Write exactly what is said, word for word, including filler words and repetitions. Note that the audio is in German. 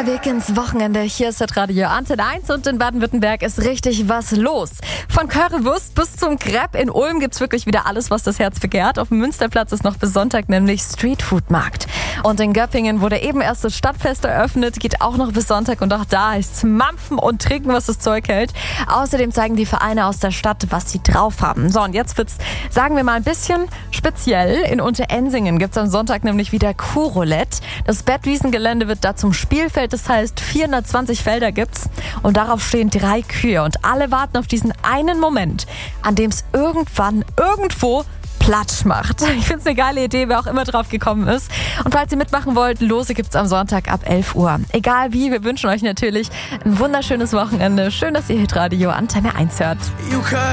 Der Weg ins Wochenende. Hier ist das Radio Antenne eins und in Baden-Württemberg ist richtig was los. Von Currywurst bis zum Crepe in Ulm gibt's wirklich wieder alles, was das Herz begehrt. Auf dem Münsterplatz ist noch bis Sonntag nämlich Streetfood-Markt. Und in Göppingen wurde eben erst das Stadtfest eröffnet, geht auch noch bis Sonntag und auch da ist Mampfen und Trinken, was das Zeug hält. Außerdem zeigen die Vereine aus der Stadt, was sie drauf haben. So, und jetzt wird's, sagen wir mal, ein bisschen speziell. In Unterensingen gibt's am Sonntag nämlich wieder Kuhroulette. Das Bettwiesengelände wird da zum Spielfeld, das heißt vierhundertzwanzig Felder gibt's und darauf stehen drei Kühe und alle warten auf diesen einen Moment, an dem es irgendwann irgendwo Platsch macht. Ich finde es eine geile Idee, wer auch immer drauf gekommen ist. Und falls ihr mitmachen wollt, Lose gibt's am Sonntag ab elf Uhr. Egal wie, wir wünschen euch natürlich ein wunderschönes Wochenende. Schön, dass ihr Hitradio Antenne eins hört.